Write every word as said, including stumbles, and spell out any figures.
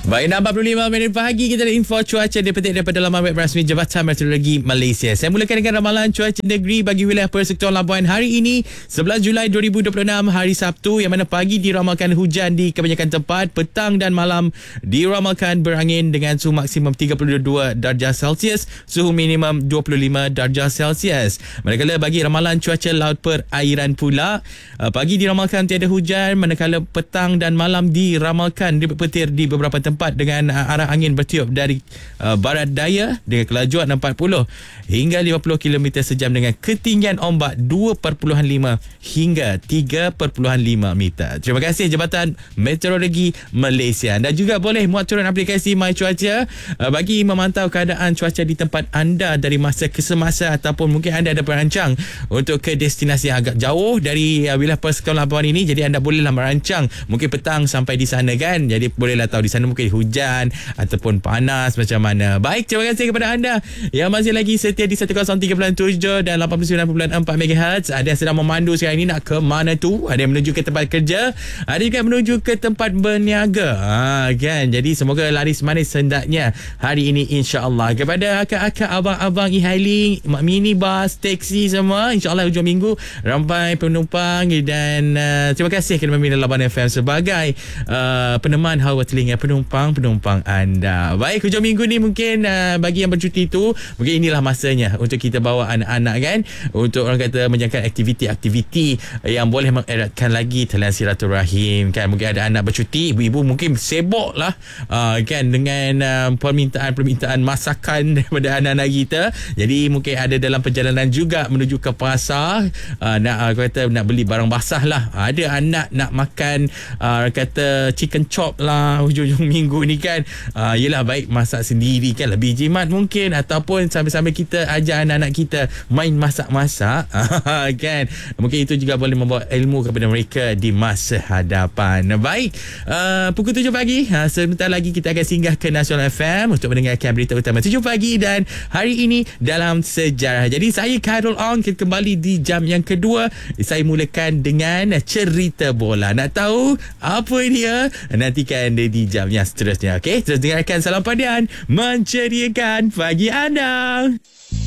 Baik, enam empat puluh lima minit pagi kita ada info cuaca dipetik daripada laman web rasmi Jabatan Meteorologi Malaysia. Saya mulakan dengan ramalan cuaca negeri bagi wilayah Persekitaran Labuan hari ini sebelas Julai dua ribu dua puluh enam, hari Sabtu, yang mana pagi diramalkan hujan di kebanyakan tempat, petang dan malam diramalkan berangin dengan suhu maksimum tiga puluh dua darjah Celsius, suhu minimum dua puluh lima darjah Celsius. Manakala bagi ramalan cuaca laut perairan pula, pagi diramalkan tiada hujan, manakala petang dan malam diramalkan ribut petir di beberapa tempat dengan uh, arah angin bertiup dari uh, barat daya dengan kelajuan empat puluh hingga lima puluh kilometer sejam dengan ketinggian ombak dua perpuluhan lima hingga tiga perpuluhan lima meter. Terima kasih Jabatan Meteorologi Malaysia. Anda juga boleh muat turun aplikasi My Cuaca uh, bagi memantau keadaan cuaca di tempat anda dari masa ke semasa, ataupun mungkin anda ada perancang untuk ke destinasi yang agak jauh dari uh, wilayah Persekitaran Labuan ini. Jadi anda bolehlah merancang mungkin petang sampai di sana kan. Jadi bolehlah tahu di sana mungkin hujan ataupun panas macam mana. Baik, terima kasih kepada anda yang masih lagi setia di seratus tiga puluh tujuh dan lapan puluh sembilan perpuluhan empat megahertz. Ada yang sedang memandu sekarang ini nak ke mana tu, ada yang menuju ke tempat kerja, ada juga yang menuju ke tempat berniaga, ha, kan. Jadi semoga laris manis hendaknya hari ini insya-Allah. Kepada akak-akak, abang-abang e-hailing, minibus, teksi semua, insya-Allah hujung minggu ramai penumpang. Dan uh, terima kasih kerana membina Labuan F M sebagai uh, peneman hawa telinga penumpang-penumpang anda. Baik, hujung minggu ni mungkin uh, bagi yang bercuti tu, mungkin inilah masanya untuk kita bawa anak-anak kan, untuk orang kata menjalankan aktiviti-aktiviti yang boleh mengeratkan lagi talian silaturahim kan. Mungkin ada anak bercuti, ibu-ibu mungkin sibuk lah uh, kan dengan uh, permintaan-permintaan masakan daripada anak-anak kita. Jadi mungkin ada dalam perjalanan juga menuju ke pasar, uh, nak uh, kata nak beli barang basah lah. Ada anak nak makan uh, kata chicken chop lah hujung minggu ni kan. Uh, yelah, baik masak sendiri kan lebih jimat mungkin, ataupun sambil-sambil kita ajar anak-anak kita main masak-masak kan. Mungkin itu juga boleh membawa ilmu kepada mereka di masa hadapan. Baik, uh, pukul tujuh pagi, uh, sebentar lagi kita akan singgah ke Nasional F M untuk mendengarkan berita utama tujuh pagi dan hari ini dalam sejarah. Jadi saya Khairul On, kita kembali di jam yang kedua. Saya mulakan dengan cerita bola. Nak tahu apa dia? Nantikan dia di jam yang seterusnya. Okey, terus dengarkan Salam Padian menceriakan pagi anda.